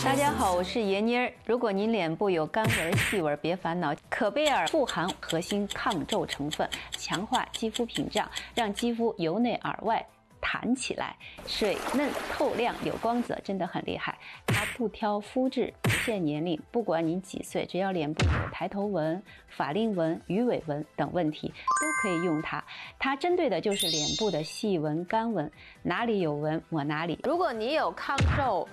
大家好，我是闫妮儿。如果您脸部有干纹、细纹，别烦恼，可贝尔富含核心抗皱成分，强化肌肤屏障，让肌肤由内而外弹起来，水嫩透亮有光泽，真的很厉害。它不挑肤质，不限年龄，不管您几岁，只要脸部有抬头纹、法令纹、鱼尾纹等问题，都可以用它。它针对的就是脸部的细纹、干纹，哪里有纹抹哪里。如果你有抗皱、